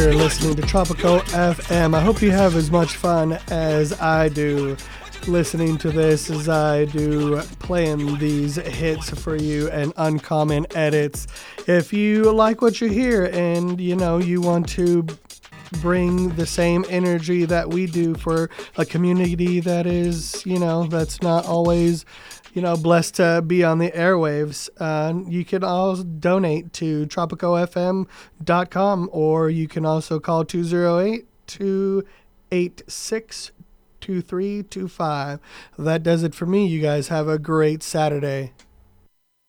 You're listening to Tropical FM. I hope you have as much fun as I do listening to this as I do playing these hits for you and uncommon edits. If you like what you hear and you want to bring the same energy that we do for a community that is, that's not always, blessed to be on the airwaves, you can also donate to tropicofm.com, or you can also call 208-286-2325. That does it for me. You guys have a great Saturday.